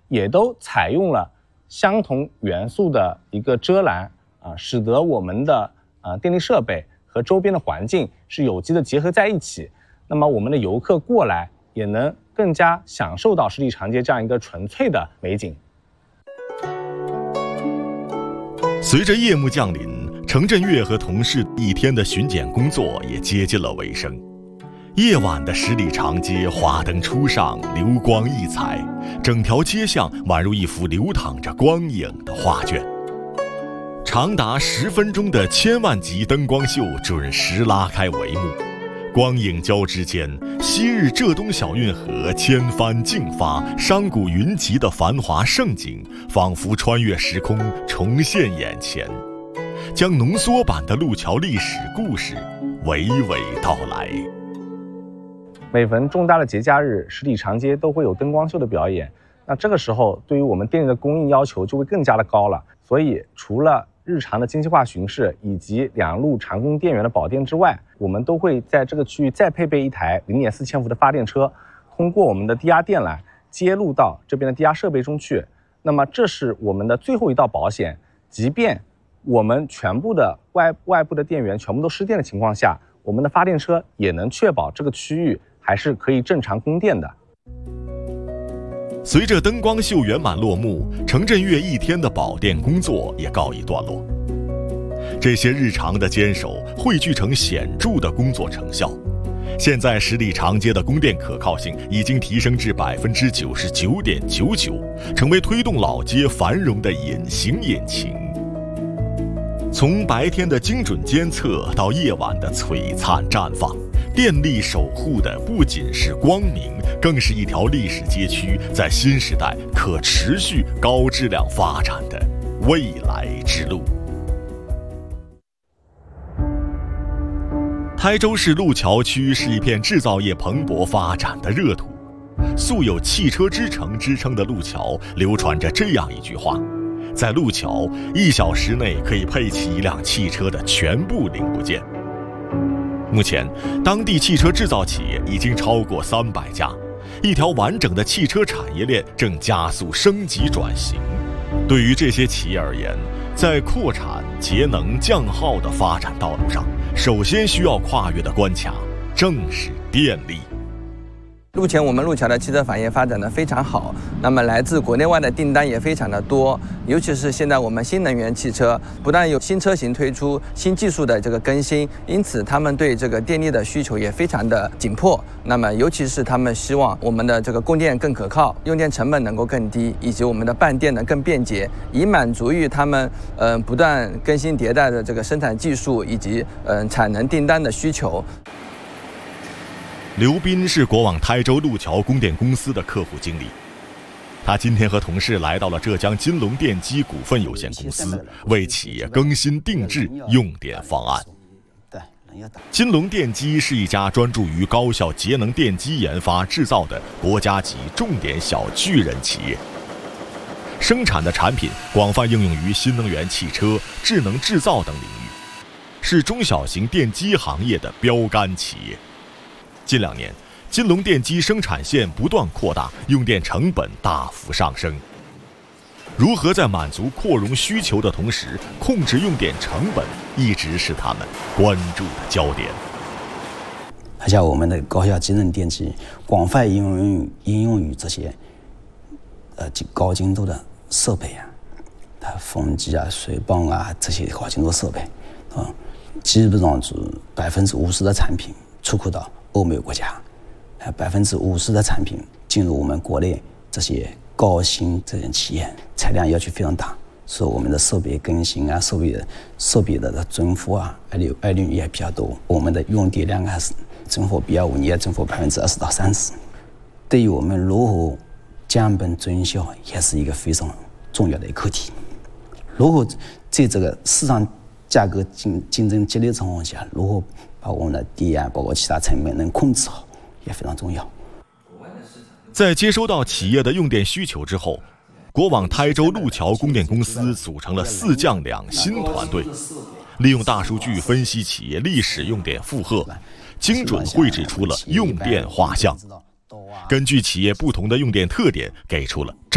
也都采用了相同元素的一个遮拦使得我们的电力设备和周边的环境是有机的结合在一起。那么我们的游客过来也能更加享受到十里长街这样一个纯粹的美景。 随着夜幕降临，程振岳和同事一天的巡检工作也接近了尾声。夜晚的十里长街华灯初上，流光溢彩，整条街巷宛如一幅流淌着光影的画卷。长达10分钟的千万级灯光秀准时拉开帷幕，光影交织间，昔日浙东小运河千帆竞发、商贾云集的繁华盛景，仿佛穿越时空重现眼前，将浓缩版的路桥历史故事娓娓道来。 每逢重大的节假日，十里长街都会有灯光秀的表演。那这个时候，对于我们电力的供应要求就会更加的高了。所以，除了日常的精细化巡视以及2路长供电源的保电之外，我们都会在这个区域再配备一台0.4千伏的发电车，通过我们的低压电缆接入到这边的低压设备中去。那么，这是我们的最后一道保险。即便我们全部的外部的电源全部都失电的情况下，我们的发电车也能确保这个区域还是可以正常供电的。 随着灯光秀圆满落幕，程振岳一天的保电工作也告一段落。这些日常的坚守汇聚成显著的工作成效。现在十里长街的供电可靠性已经提升至99.99%，成为推动老街繁荣的隐形引擎。从白天的精准监测到夜晚的璀璨绽放，电力守护的不仅是光明，更是一条历史街区在新时代可持续高质量发展的未来之路。台州市路桥区是一片制造业蓬勃发展的热土，素有汽车之城之称的路桥流传着这样一句话：在路桥1小时内可以配齐一辆汽车的全部零部件。目前，当地汽车制造企业已经超过300家，一条完整的汽车产业链正加速升级转型。对于这些企业而言，在扩产、节能、降耗的发展道路上，首先需要跨越的关卡正是电力。 目前我们路桥的汽车产业发展得非常好，那么来自国内外的订单也非常的多，尤其是现在我们新能源汽车不但有新车型推出，新技术的这个更新，因此他们对这个电力的需求也非常的紧迫。那么尤其是他们希望我们的这个供电更可靠，用电成本能够更低，以及我们的办电呢更便捷，以满足于他们不断更新迭代的这个生产技术以及产能订单的需求。 刘斌是国网台州路桥供电公司的客户经理，他今天和同事来到了浙江金龙电机股份有限公司，为企业更新定制用电方案。金龙电机是一家专注于高效节能电机研发制造的国家级重点小巨人企业，生产的产品广泛应用于新能源汽车、智能制造等领域，是中小型电机行业的标杆企业。近2年，金龙电机生产线不断扩大，用电成本大幅上升。如何在满足扩容需求的同时控制用电成本，一直是他们关注的焦点。 而且我们的高效节能电机广泛应用于这些高精度的设备啊，风机啊、水泵啊这些高精度设备基本上是50%的产品出口到欧美国家，50%的产品进入我们国内这些高新这些企业，产量要求非常大，所以我们的设备更新啊、设备的增幅啊、二率也比较多，我们的用电量还是增幅比2025年增幅20%到30%。对于我们如何降本增效，也是一个非常重要的一个课题。如何在这个市场价格竞争激烈的情况下，如何把我们的电啊，包括其他成本能控制好，也非常重要。 在接收到企业的用电需求之后，国网台州路桥供电公司组成了4降2新团队，利用大数据分析企业历史用电负荷，精准绘制出了用电画像，根据企业不同的用电特点，给出了